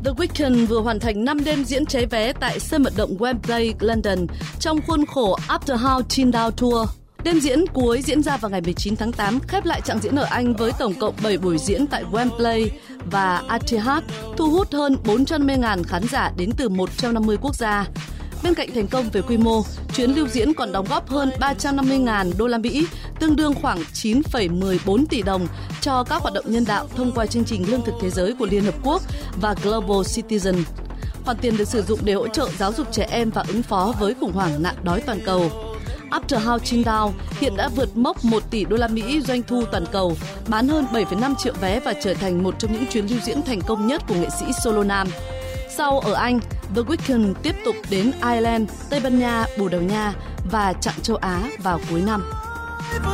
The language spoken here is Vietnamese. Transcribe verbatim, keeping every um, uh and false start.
The Weeknd vừa hoàn thành năm đêm diễn cháy vé tại sân vận động Wembley, London trong khuôn khổ After Hours Chill Out Tour. Đêm diễn cuối diễn ra vào ngày mười chín tháng tám, khép lại chặng diễn ở Anh với tổng cộng bảy buổi diễn tại Wembley và Etihad, thu hút hơn bốn trăm năm mươi nghìn khán giả đến từ một trăm năm mươi quốc gia. Bên cạnh thành công về quy mô, chuyến lưu diễn còn đóng góp hơn ba trăm năm mươi nghìn đô la Mỹ, tương đương khoảng chín phẩy mười bốn tỷ đồng cho các hoạt động nhân đạo thông qua chương trình lương thực thế giới của Liên Hợp Quốc và Global Citizen. Khoản tiền được sử dụng để hỗ trợ giáo dục trẻ em và ứng phó với khủng hoảng nạn đói toàn cầu. After Hours Chill Out hiện đã vượt mốc một tỷ đô la Mỹ doanh thu toàn cầu, bán hơn bảy phẩy năm triệu vé và trở thành một trong những chuyến lưu diễn thành công nhất của nghệ sĩ solo nam. Sau ở Anh, The Weeknd tiếp tục đến Ireland, Tây Ban Nha, Bồ Đào Nha và chặng châu Á vào cuối năm.